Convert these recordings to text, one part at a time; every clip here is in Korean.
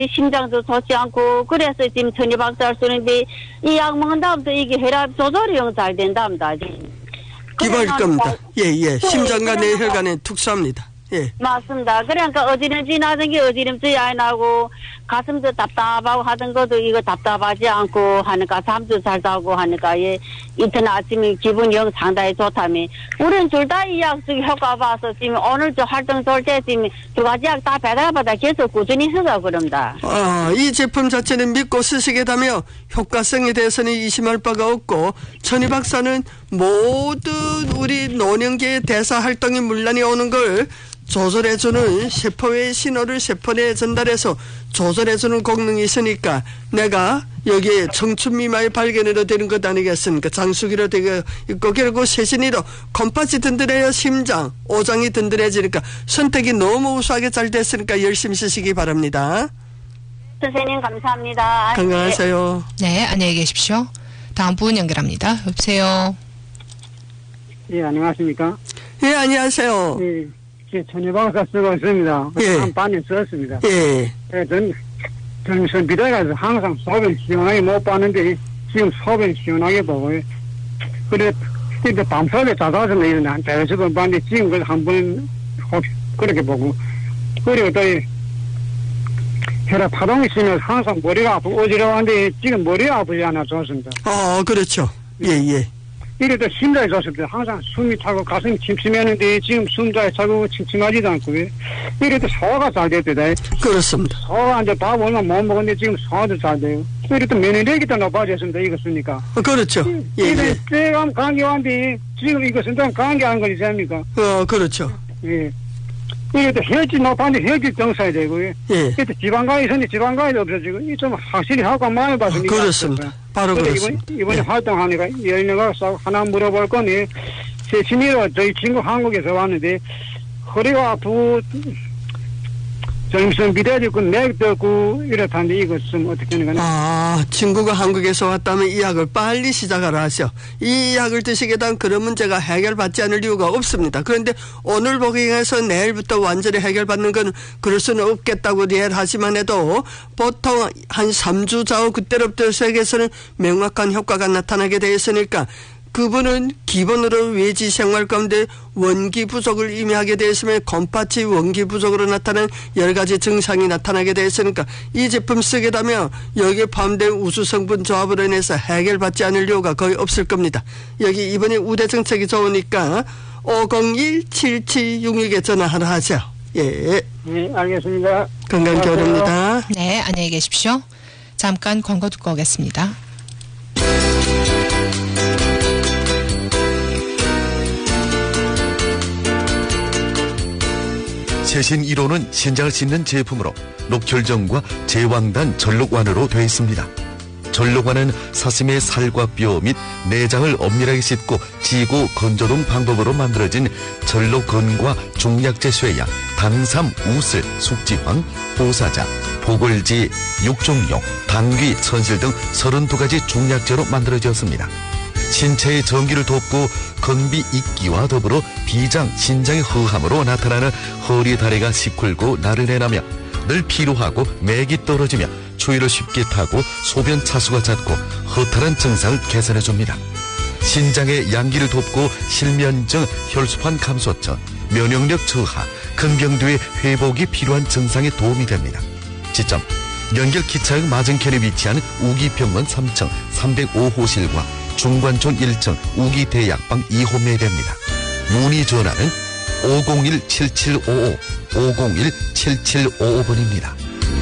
심장도 좋지 않고 그래서 지금 천리박살 쓰는데 이 약 먹은 다음부터 이게 혈압 조절이 잘 된답니다. 기발일 겁니다. 예. 심장과 뇌혈관에 특수합니다. 예. 맞습니다. 그러니까 어지럼증 나던 게 어지럼증이 안 나고 가슴도 답답하고 하던 것도 이거 답답하지 않고 하니까 잠도 잘 자고 하니까 예 이튿날 아침에 기분이 상당히 좋다며 우리는 둘 다 이 약 쓰기 효과 봐서 지금 오늘 저 활동 쏠 때 지금 두 가지 약 다 배달받아 계속 꾸준히 쓰다 그럽니다. 이 제품 자체는 믿고 쓰시겠다며 효과성에 대해서는 의심할 바가 없고 천희 박사는 모든 우리 노령계의 대사 활동이 문란이 오는 걸 조절해주는 세포의 신호를 세포내에 전달해서 조절해주는功能이 있으니까 내가 여기에 청춘 미마의 발견으로 되는 것 아니겠습니까? 장수기로 되고 있고 결국 세신이로 컴파치 든든해요. 심장, 오장이 든든해지니까 선택이 너무 우수하게 잘 됐으니까 열심히 쓰시기 바랍니다. 선생님 감사합니다. 건강하세요. 네, 안녕히 계십시오. 다음 분 연결합니다. 여보세요. 예, 안녕하십니까? 예, 안녕하세요. 예. 천여박사 쓰고 있습니다. 예. 한 반년 썼습니다. 예. 저는 비대가서 항상 소변 시원하게 못 봤는데 지금 소변 시원하게 보고요. 그래 밤새에 자다서 내일은 대여섯 번 봤는데 지금 그걸 한번 그렇게 보고 그리고 또 혈압 파동이 있으면 항상 머리가 아프고 어지러운데 지금 머리가 아프지 않아 좋습니다. 그렇죠. 예. 이래도 심장이 좋습니다. 항상 숨이 차고 가슴이 침침했는데 지금 숨자에 차고 침침하지도 않고요. 이래도 소화가 잘 됐다. 그렇습니다. 소화가 이제 밥 얼마 못 먹었는데 지금 소화도 잘 돼요. 이래도 면역력이 높아졌습니다. 이거 쓰니까. 그렇죠. 이래 뇌암 감기 왔는데 지금 이거 쓴다면 감기 안 걸리지 않습니까? 그렇죠. 예. 이래도 혈질 높았는데 혈질 정사야 되고요. 예. 이래도 지방간이 있었는데 지방간이 없어지고 이 좀 확실히 하고 많이 봤으니까. 그렇습니다. 바로 그렇습니다. 이번에 활동하니까 열려가 하나 물어볼 거니 세신이로 저희 친구 한국에서 왔는데 허리가 아프고 정신 비대지고 맥도 없고 이렇다는데 이거 쓰면 어떻게 하는 거냐? 친구가 한국에서 왔다면 이 약을 빨리 시작하라 하셔. 이 약을 드시게 되면 그런 문제가 해결받지 않을 이유가 없습니다. 그런데 오늘 복용해서 내일부터 완전히 해결받는 건 그럴 수는 없겠다고 이해하시만 해도 보통 한 3주 좌우 그때로부터 세계에서는 명확한 효과가 나타나게 되어 있으니까 그분은 기본으로 외지 생활 가운데 원기 부족을 의미하게 되어 있으면 곰파치 원기 부족으로 나타나는 여러 가지 증상이 나타나게 되어 있으니까 이 제품 쓰게 되면 여기에 포함된 우수 성분 조합으로 인해서 해결받지 않을 이유가 거의 없을 겁니다. 여기 이번에 우대 정책이 좋으니까 501-7766에 전화하라 하죠. 예. 네, 알겠습니다. 건강 겨울입니다. 네, 안녕히 계십시오. 잠깐 광고 듣고 오겠습니다. 최신 1호는 신장을 씻는 제품으로 녹혈정과 제왕단 전록완으로 되어 있습니다. 전록완은 사슴의 살과 뼈 및 내장을 엄밀하게 씻고 지고 건조동 방법으로 만들어진 전록건과 중약제 쇠약, 당삼, 우슬, 숙지황, 보사자, 보골지, 육종용, 당귀, 천실 등 32가지 중약제로 만들어졌습니다. 신체의 정기를 돕고 건비 있기와 더불어 비장, 신장의 허함으로 나타나는 허리 다리가 시kur고 나른해나며 늘 피로하고 맥이 떨어지며 추위를 쉽게 타고 소변 차수가 잦고 허탈한 증상을 개선해줍니다. 신장의 양기를 돕고 실면증, 혈소판 감소증, 면역력 저하, 근경도의 회복이 필요한 증상에 도움이 됩니다. 지점 연결 기차역 맞은편에 위치한 우기병원 3층 305호실과 중관촌 1층 우기대약방 2호매에 됩니다. 문의 전화는 501-7755, 501-7755번입니다.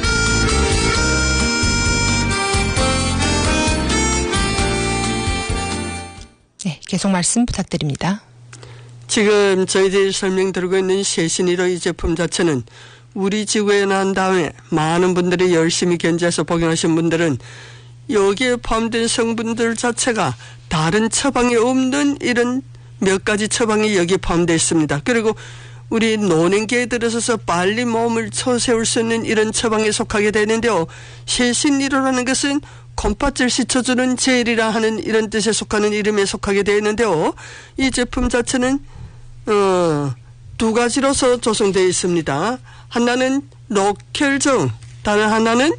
네, 계속 말씀 부탁드립니다. 지금 저희들이 설명드리고 있는 세신이로 이 제품 자체는 우리 지구에 난 다음에 많은 분들이 열심히 견제해서 복용하신 분들은 여기에 포함된 성분들 자체가 다른 처방에 없는 이런 몇 가지 처방이 여기에 포함되어 있습니다. 그리고 우리 노년기에 들어서서 빨리 몸을 쳐세울 수 있는 이런 처방에 속하게 되는데요. 세신이로라는 것은 콩팥을 씻어주는 젤이라 하는 이런 뜻에 속하는 이름에 속하게 되어 있는데요. 이 제품 자체는 두 가지로서 조성되어 있습니다. 하나는 녹혈정, 다른 하나는